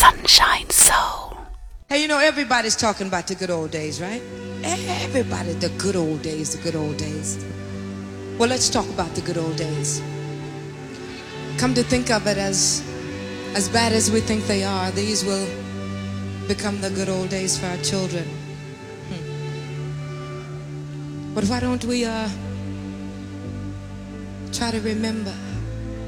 Sunshine Soul. Hey, you know, everybody's talking about the good old days, right? Everybody, the good old days, the good old days. Well, let's talk about the good old days. Come to think of it, as bad as we think they are, these will become the good old days for our children. But why don't we try to remember